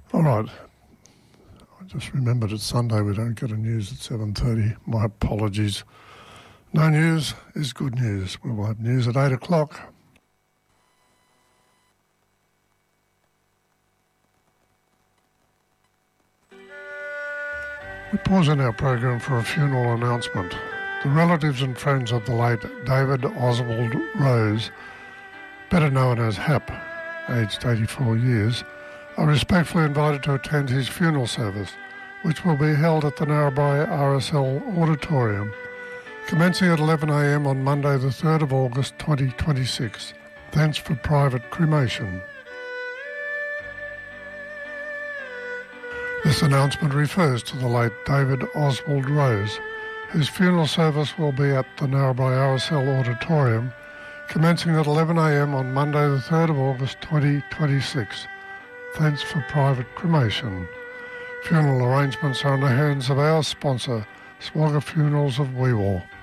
All right. I just remembered it's Sunday. We don't get a news at 7:30. My apologies. No news is good news. We will have news at 8 o'clock. We pause in our program for a funeral announcement. The relatives and friends of the late David Oswald Rose, better known as Hap, aged 84 years, are respectfully invited to attend his funeral service, which will be held at the Narrabri RSL Auditorium, commencing at 11 a.m. on Monday the 3rd of August 2026, thence for private cremation. This announcement refers to the late David Oswald Rose, whose funeral service will be at the Narrabri RSL Auditorium, commencing at 11 a.m. on Monday the 3rd of August 2026, thence for private cremation. Funeral arrangements are in the hands of our sponsor, Swagger Funerals of Weewar.